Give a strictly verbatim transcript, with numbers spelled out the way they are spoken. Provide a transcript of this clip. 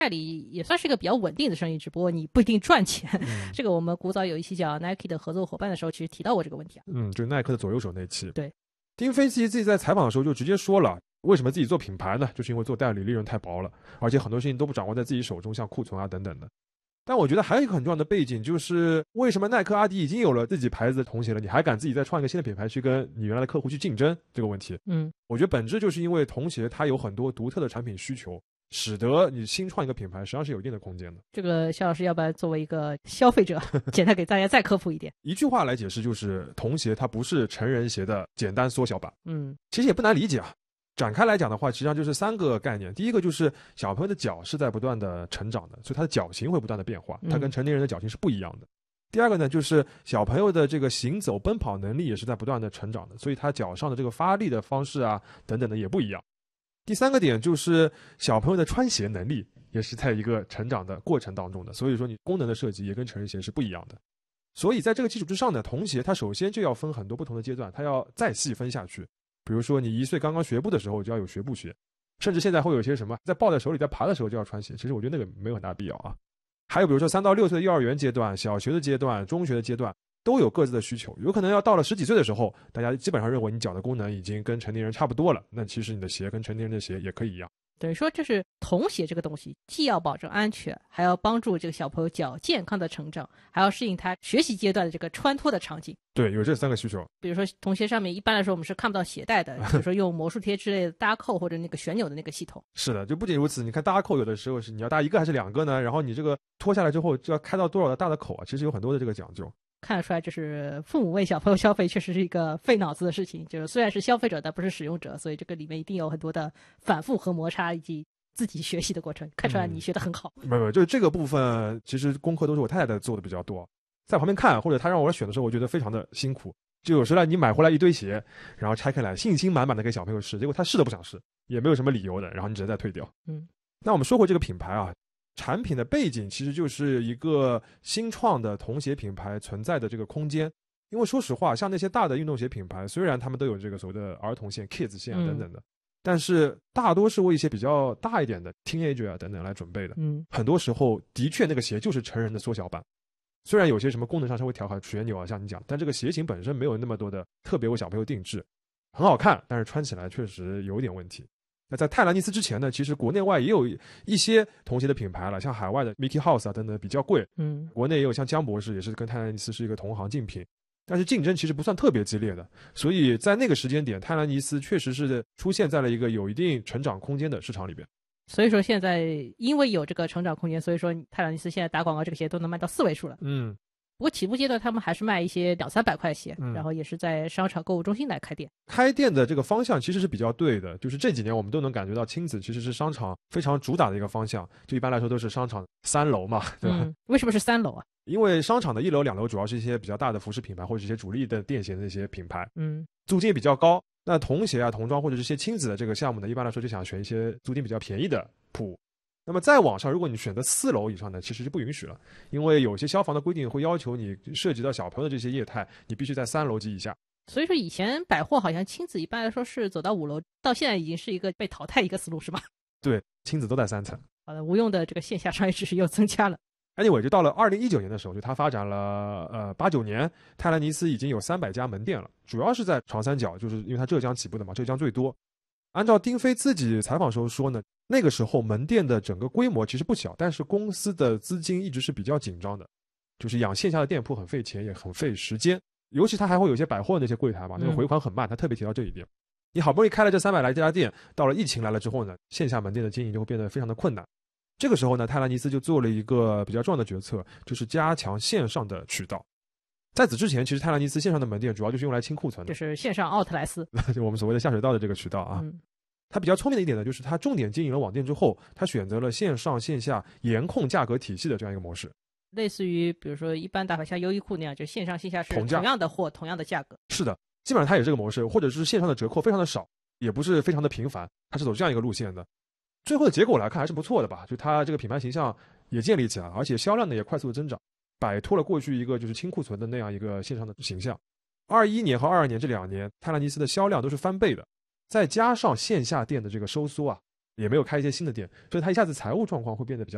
代理也算是一个比较稳定的生意，只不过你不一定赚钱。 嗯、 这个我们古早有一期讲 Nike 的合作伙伴的时候，其实提到过这个问题啊。 嗯，就是耐克的左右手那期。 对， 丁飞自己自己在采访的时候就直接说了，为什么自己做品牌呢？就是因为做代理利润太薄了，而且很多事情都不掌握在自己手中，像库存啊等等的。但我觉得还有一个很重要的背景，就是为什么耐克、阿迪已经有了自己牌子的童鞋了，你还敢自己再创一个新的品牌去跟你原来的客户去竞争这个问题？ 嗯， 我觉得本质就是因为童鞋它有很多独特的产品需求，使得你新创一个品牌实际上是有一定的空间的。 这个肖老师要不然作为一个消费者简单给大家再科普一点。 一句话来解释，就是童鞋它不是成人鞋的简单缩小版。 嗯， 其实也不难理解啊。展开来讲的话，实际上就是三个概念。第一个就是小朋友的脚是在不断的成长的，所以他的脚型会不断的变化，它跟成年人的脚型是不一样的。嗯、第二个呢，就是小朋友的这个行走奔跑能力也是在不断的成长的，所以他脚上的这个发力的方式啊等等的也不一样。第三个点就是小朋友的穿鞋能力也是在一个成长的过程当中的，所以说你功能的设计也跟成人鞋是不一样的。所以在这个基础之上呢，童鞋它首先就要分很多不同的阶段，它要再细分下去。比如说你一岁刚刚学步的时候就要有学步鞋，甚至现在会有一些什么在抱在手里在爬的时候就要穿鞋，其实我觉得那个没有很大必要啊。还有比如说三到六岁的幼儿园阶段、小学的阶段、中学的阶段都有各自的需求，有可能要到了十几岁的时候，大家基本上认为你脚的功能已经跟成年人差不多了，那其实你的鞋跟成年人的鞋也可以一样。 等于说就是童鞋这个东西既要保证安全，还要帮助这个小朋友脚健康的成长，还要适应他学习阶段的这个穿脱的场景。 对，有这三个需求。 比如说童鞋上面一般来说我们是看不到鞋带的，比如说用魔术贴之类的搭扣或者那个旋钮的那个系统。 是的，就不仅如此，你看搭扣有的时候是你要搭一个还是两个呢，然后你这个脱下来之后就要开到多少的大的口啊，其实有很多的这个讲究。 看得出来，就是父母为小朋友消费确实是一个费脑子的事情，就是虽然是消费者但不是使用者，所以这个里面一定有很多的反复和摩擦以及自己学习的过程。看出来你学得很好。 嗯、没有没有，就是这个部分其实功课都是我太太做的比较多，在旁边看或者她让我选的时候，我觉得非常的辛苦。就有时候你买回来一堆鞋，然后拆开来信心满满的给小朋友试，结果他试都不想试，也没有什么理由的，然后你只能再退掉。 嗯， 那我们说回这个品牌啊，产品的背景其实就是一个新创的童鞋品牌存在的这个空间。因为说实话，像那些大的运动鞋品牌，虽然他们都有这个所谓的儿童线 kids 线啊等等的、嗯、但是大多是为一些比较大一点的 teenager 啊等等来准备的。 嗯， 很多时候的确那个鞋就是成人的缩小版，虽然有些什么功能上稍微调好旋钮啊像你讲，但这个鞋型本身没有那么多的特别为小朋友定制，很好看，但是穿起来确实有点问题。那在泰兰尼斯之前呢，其实国内外也有一些童鞋的品牌了，像海外的 Mickey House 啊等等比较贵， 嗯， 国内也有像江博士，也是跟泰兰尼斯是一个同行竞品，但是竞争其实不算特别激烈的，所以在那个时间点，泰兰尼斯确实是出现在了一个有一定成长空间的市场里边。 所以说现在因为有这个成长空间，所以说泰兰尼斯现在打广告这个鞋都能卖到四位数了。 嗯。 不过起步阶段他们还是卖一些两三百块鞋、 嗯、 然后也是在商场购物中心来开店。 开店的这个方向其实是比较对的，就是这几年我们都能感觉到亲子其实是商场非常主打的一个方向，就一般来说都是商场三楼嘛，对吧、 嗯、为什么是三楼啊？ 因为商场的一楼两楼主要是一些比较大的服饰品牌或者一些主力的店鞋的一些品牌， 嗯， 租金也比较高。那童鞋啊童装或者是一些亲子的这个项目呢，一般来说就想选一些租金比较便宜的铺。那么再往上，如果你选择四楼以上呢，其实就不允许了，因为有些消防的规定会要求你涉及到小朋友的这些业态，你必须在三楼及以下。 所以说以前百货好像亲子一般来说是走到五楼，到现在已经是一个被淘汰一个思路是吧？ 对，亲子都在三层。 好的，无用的这个线下商业知识又增加了。 anyway， 就到了二零一九年的时候，就它发展了呃八九年，泰兰尼斯已经有三百家门店了，主要是在长三角，就是因为它浙江起步的嘛，浙江最多。按照丁飞自己采访时候说呢，那个时候门店的整个规模其实不小，但是公司的资金一直是比较紧张的，就是养线下的店铺很费钱也很费时间，尤其他还会有些百货的那些柜台嘛，那个回款很慢，他特别提到这一点。你好不容易开了这三百来家店，到了疫情来了之后呢，线下门店的经营就会变得非常的困难。这个时候呢，泰兰尼斯就做了一个比较重要的决策，就是加强线上的渠道。在此之前，其实泰兰尼斯线上的门店主要就是用来清库存的， 就是线上奥特莱斯， 就我们所谓的下水道的这个渠道啊。 嗯， 他比较聪明的一点呢，就是他重点经营了网店之后，他选择了线上线下严控价格体系的这样一个模式， 类似于比如说一般打法像优衣库那样，就线上线下是同样的货同样的价格。 是的，基本上他也是这个模式，或者是线上的折扣非常的少，也不是非常的频繁，他是走这样一个路线的。最后的结果来看还是不错的吧，就他这个品牌形象也建立起来了，而且销量呢也快速的增长，摆脱了过去一个就是清库存的那样一个线上的形象。二一年和二二年这两年，泰兰尼斯的销量都是翻倍的，再加上线下店的这个收缩啊，也没有开一些新的店，所以他一下子财务状况会变得比较